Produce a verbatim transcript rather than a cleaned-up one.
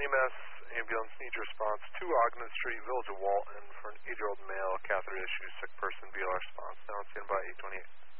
E M S ambulance needs response to Ogden Street, Village of Walton, for an eight-year-old male, catheter issue, sick person, B L R response. Now on standby, eight twenty-eight.